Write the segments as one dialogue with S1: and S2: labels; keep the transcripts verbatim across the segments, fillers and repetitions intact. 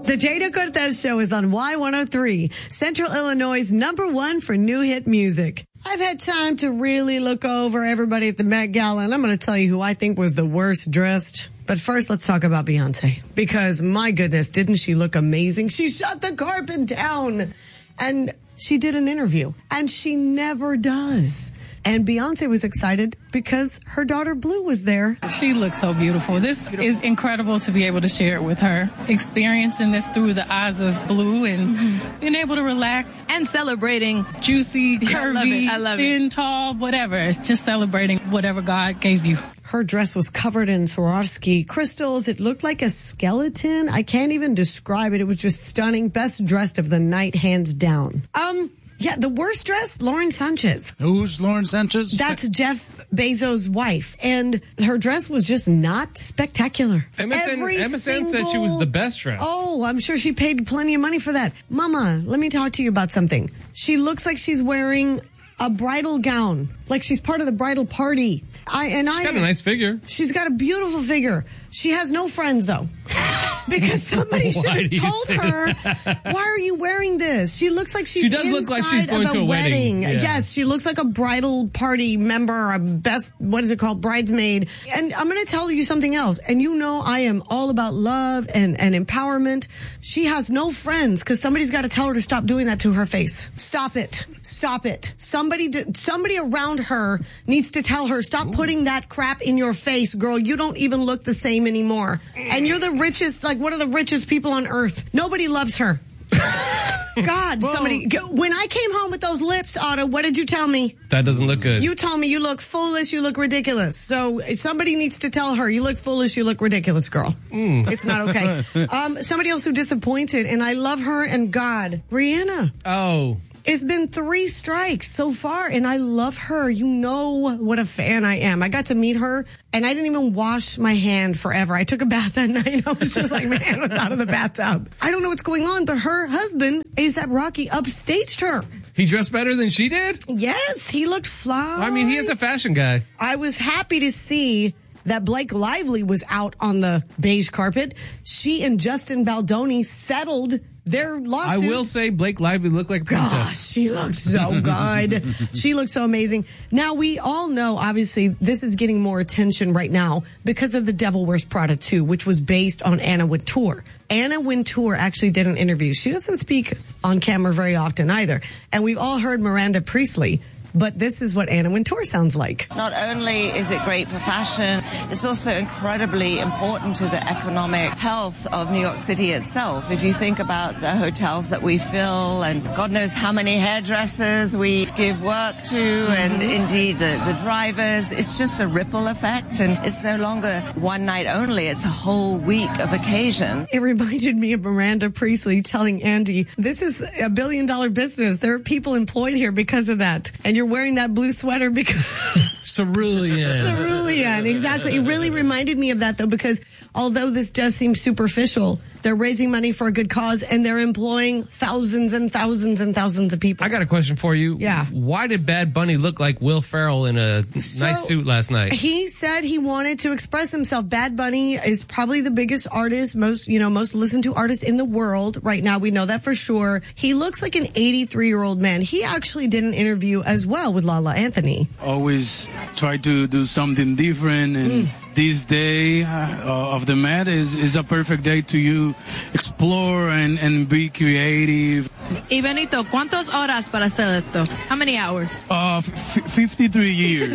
S1: The Dana Cortez Show is on Y one oh three, Central Illinois' number one for new hit music. I've had time to really look over everybody at the Met Gala, and I'm going to tell you who I think was the worst dressed. But first, let's talk about Beyonce. Because, my goodness, didn't she look amazing? She shut the carpet down. And she did an interview. And she never does. And Beyonce was excited because her daughter Blue was there.
S2: She looks so beautiful. This is incredible to be able to share it with her. Experiencing this through the eyes of Blue and mm-hmm. being able to relax.
S3: And celebrating.
S2: Juicy, curvy,
S3: I love it. I love
S2: thin,
S3: it.
S2: tall, whatever. Just celebrating whatever God gave you.
S1: Her dress was covered in Swarovski crystals. It looked like a skeleton. I can't even describe it. It was just stunning. Best dressed of the night, hands down. Um... Yeah, the worst dressed, Lauren Sanchez.
S4: Who's Lauren Sanchez?
S1: That's Jeff Bezos' wife. And her dress was just not spectacular.
S5: M S N,
S1: Every
S5: M S N
S1: single...
S5: said she was the best dressed.
S1: Oh, I'm sure she paid plenty of money for that. Mama, let me talk to you about something. She looks like she's wearing a bridal gown. Like she's part of the bridal party. I and
S5: She's
S1: I,
S5: got a nice figure.
S1: She's got a beautiful figure. She has no friends, though. Because somebody should have told her, why are you wearing this? She looks like she's
S5: she does
S1: inside
S5: look like she's going
S1: of a,
S5: to a
S1: wedding.
S5: wedding. Yeah.
S1: Yes, she looks like a bridal party member, a best, what is it called, bridesmaid. And I'm going to tell you something else. And you know I am all about love and, and empowerment. She has no friends because somebody's got to tell her to stop doing that to her face. Stop it. Stop it. Somebody do, somebody around her needs to tell her, stop Ooh. putting that crap in your face, girl. You don't even look the same anymore. And you're the richest, like one of the richest people on earth. Nobody loves her. God, well, somebody. When I came home with those lips, Otto, what did you tell me?
S5: That doesn't look good.
S1: You told me you look foolish, you look ridiculous. So somebody needs to tell her, you look foolish, you look ridiculous, girl. Mm. It's not okay. um, somebody else who disappointed, and I love her and God, Rihanna.
S5: Oh.
S1: It's been three strikes so far, and I love her. You know what a fan I am. I got to meet her, and I didn't even wash my hand forever. I took a bath that night. I was just like, my hand was out of the bathtub. I don't know what's going on, but her husband, A$AP Rocky, upstaged her.
S5: He dressed better than she did?
S1: Yes, he looked fly.
S5: I mean, he is a fashion guy.
S1: I was happy to see that Blake Lively was out on the beige carpet. She and Justin Baldoni settled their lawsuit.
S5: I will say Blake Lively looked like a princess.
S1: Gosh, she looked so good. She looked so amazing. Now, we all know, obviously, this is getting more attention right now because of The Devil Wears Prada two, which was based on Anna Wintour. Anna Wintour actually did an interview. She doesn't speak on camera very often either. And we've all heard Miranda Priestley. But this is what Anna Wintour sounds like.
S6: Not only is it great for fashion, it's also incredibly important to the economic health of New York City itself. If you think about the hotels that we fill and God knows how many hairdressers we give work to mm-hmm. and indeed the, the drivers, it's just a ripple effect and it's no longer one night only, it's a whole week of occasion.
S1: It reminded me of Miranda Priestley telling Andy, this is a billion dollar business. There are people employed here because of that. And you're wearing that blue sweater because...
S5: Cerulean.
S1: Cerulean, exactly. It really reminded me of that, though, because although this does seem superficial, they're raising money for a good cause, and they're employing thousands and thousands and thousands of people.
S5: I got a question for you.
S1: Yeah.
S5: Why did Bad Bunny look like Will Ferrell in a
S1: so,
S5: nice suit last night?
S1: He said he wanted to express himself. Bad Bunny is probably the biggest artist, most, you know, most listened to artist in the world right now. We know that for sure. He looks like an eighty-three-year-old man. He actually did an interview as well with Lala Anthony.
S4: Always try to do something different, and mm. this day uh, of the Met is, is a perfect day to you explore and, and be creative.
S3: Y Benito, ¿cuántas horas para hacer esto? How many hours?
S4: Uh, f- fifty-three years.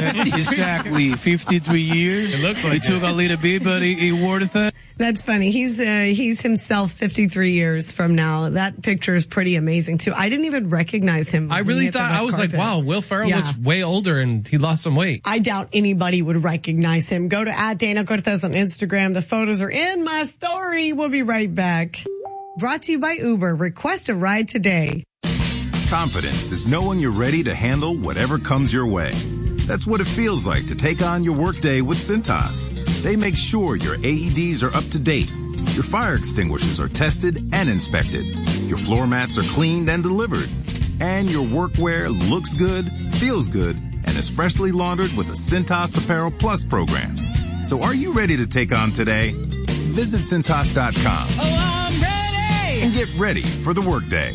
S4: Exactly, fifty-three years.
S5: It looks like
S4: it. It took a little bit, but it, it worth it.
S1: That's funny. He's uh, he's himself fifty-three years from now. That picture is pretty amazing, too. I didn't even recognize him.
S5: I really thought, I was carpet. like, wow, Will Ferrell yeah. looks way older and he lost some weight.
S1: I doubt anybody would recognize him. Go to at Dana Cortez on Instagram. The photos are in my story. We'll be right back. Brought to you by Uber. Request a ride today.
S7: Confidence is knowing you're ready to handle whatever comes your way. That's what it feels like to take on your workday with Cintas. They make sure your A E Ds are up to date, your fire extinguishers are tested and inspected, your floor mats are cleaned and delivered, and your workwear looks good, feels good, and is freshly laundered with the Cintas Apparel Plus program. So are you ready to take on today? Visit Cintas dot com.
S8: Oh, I'm ready.
S7: get ready for the workday.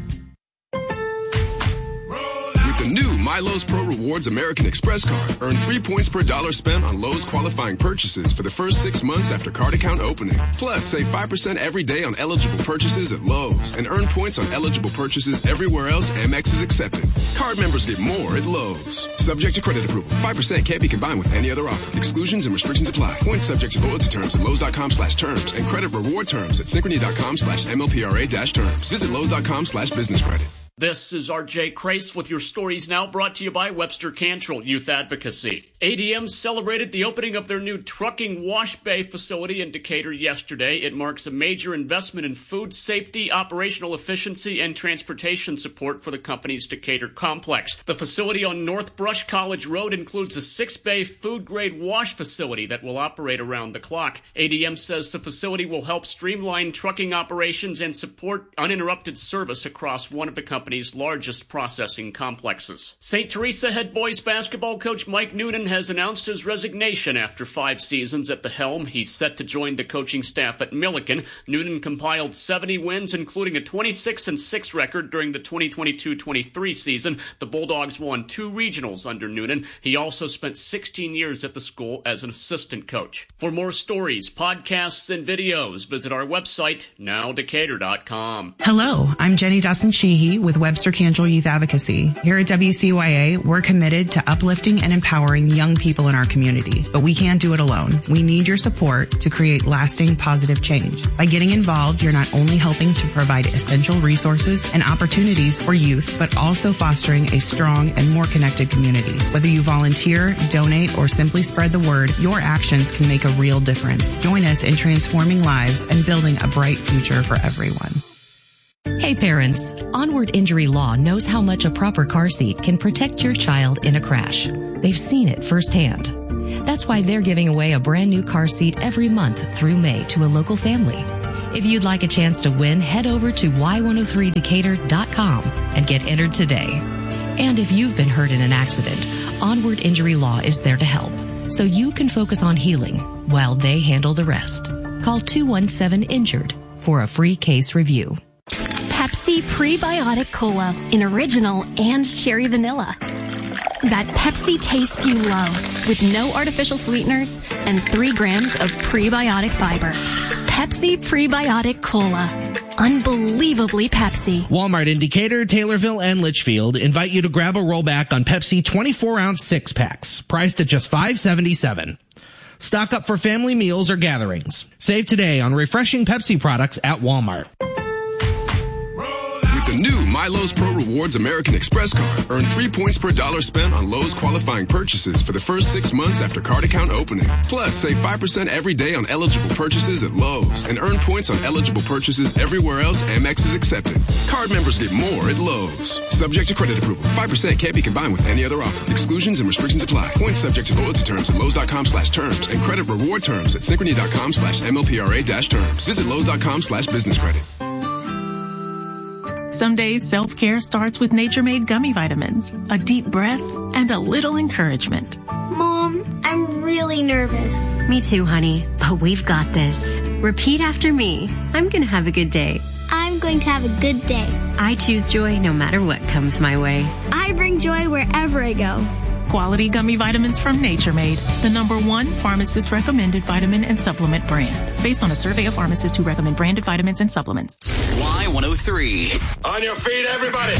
S8: The new MyLowe's Pro Rewards American Express card. Earn three points per dollar spent on Lowe's qualifying purchases for the first six months after card account opening. Plus, save five percent every day on eligible purchases at Lowe's and earn points on eligible purchases everywhere else Amex is accepted. Card members get more at Lowe's. Subject to credit approval. five percent can't be combined with any other offer. Exclusions and restrictions apply. Points subject to loyalty terms at Lowe's.com slash terms and credit reward terms at Synchrony.com slash MLPRA dash terms. Visit Lowe's.com slash business credit.
S9: This is R J Crace with your stories now, brought to you by Webster Cantrell Youth Advocacy. A D M celebrated the opening of their new trucking wash bay facility in Decatur yesterday. It marks a major investment in food safety, operational efficiency, and transportation support for the company's Decatur complex. The facility on North Brush College Road includes a six-bay food-grade wash facility that will operate around the clock. A D M says the facility will help streamline trucking operations and support uninterrupted service across one of the company's largest processing complexes. Saint Teresa head boys basketball coach Mike Noonan has announced his resignation after five seasons at the helm. He's set to join the coaching staff at Millikan. Noonan compiled seventy wins, including a twenty-six and six record during the twenty twenty-two twenty-three season. The Bulldogs won two regionals under Noonan. He also spent sixteen years at the school as an assistant coach. For more stories, podcasts, and videos, visit our website, now decatur dot com.
S10: Hello, I'm Jenny Dawson-Sheehy with Webster Cantrell Youth Advocacy. Here at W C Y A, we're committed to uplifting and empowering young people in our community, but we can't do it alone. We need your support to create lasting positive change. By getting involved, you're not only helping to provide essential resources and opportunities for youth, but also fostering a strong and more connected community. Whether you volunteer, donate, or simply spread the word, your actions can make a real difference. Join us in transforming lives and building a bright future for everyone.
S11: Hey parents, Onward Injury Law knows how much a proper car seat can protect your child in a crash. They've seen it firsthand. That's why they're giving away a brand new car seat every month through May to a local family. If you'd like a chance to win, head over to y one oh three decatur dot com and get entered today. And if you've been hurt in an accident, Onward Injury Law is there to help, so you can focus on healing while they handle the rest. Call two one seven injured for a free case review.
S12: Pepsi Prebiotic Cola in original and cherry vanilla. That Pepsi taste you love with no artificial sweeteners and three grams of prebiotic fiber. Pepsi Prebiotic Cola. Unbelievably Pepsi.
S13: Walmart in Decatur, Taylorville, and Litchfield invite you to grab a rollback on Pepsi twenty-four ounce six packs, priced at just five seventy-seven. Stock up for family meals or gatherings. Save today on refreshing Pepsi products at Walmart.
S8: The new MyLowe's Pro Rewards American Express card. Earn three points per dollar spent on Lowe's qualifying purchases for the first six months after card account opening. Plus, save five percent every day on eligible purchases at Lowe's and earn points on eligible purchases everywhere else Amex is accepted. Card members get more at Lowe's. Subject to credit approval. five percent can't be combined with any other offer. Exclusions and restrictions apply. Points subject to loyalty terms at Lowe's.com slash terms and credit reward terms at Synchrony.com slash MLPRA dash terms. Visit Lowe's.com slash business credit.
S14: Some days self-care starts with Nature Made gummy vitamins, a deep breath, and a little encouragement.
S15: Mom, I'm really nervous.
S16: Me too, honey, but we've got this. Repeat after me. I'm going to have a good day.
S15: I'm going to have a good day.
S16: I choose joy no matter what comes my way.
S15: I bring joy wherever I go.
S14: Quality gummy vitamins from Nature Made, the number one pharmacist-recommended vitamin and supplement brand. Based on a survey of pharmacists who recommend branded vitamins and supplements.
S17: Y one oh three.
S18: On your feet, everybody.